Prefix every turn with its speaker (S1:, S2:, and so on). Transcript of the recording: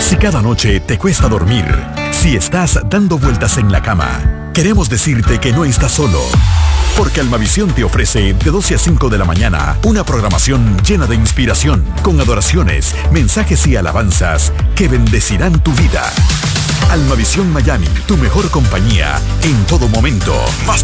S1: Si cada noche te cuesta dormir, si estás dando vueltas en la cama, queremos decirte que no estás solo. Porque Almavisión te ofrece de 12 a 5 de la mañana una programación llena de inspiración, con adoraciones, mensajes y alabanzas que bendecirán tu vida. Almavisión Miami, tu mejor compañía en todo momento. Más